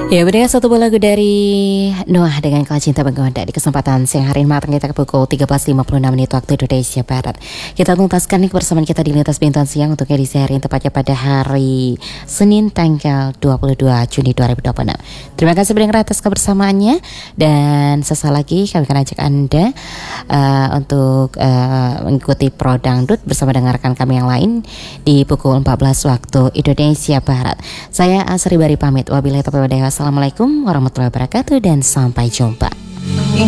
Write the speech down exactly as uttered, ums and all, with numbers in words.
Ya, berdengar satu buah lagu dari Noah dengan Kalau Cinta Menggoda di kesempatan siang hari ini matang kita ke pukul tiga belas lima puluh enam menit waktu Indonesia Barat. Kita tuntaskan nih kebersamaan kita di Lintas Bintang Siang untuk edisi hari ini tepatnya pada hari Senin tanggal dua puluh dua Juni dua ribu dua puluh enam. Terima kasih berdengar atas kebersamaannya dan sesaat lagi kami akan ajak Anda uh, untuk uh, mengikuti Pro Dangdut bersama dengan rekan kami yang lain di pukul empat belas waktu Indonesia Barat. Saya Asri Bari pamit. Wabillahi taufiq wal hidayah. Assalamualaikum warahmatullahi wabarakatuh dan sampai jumpa.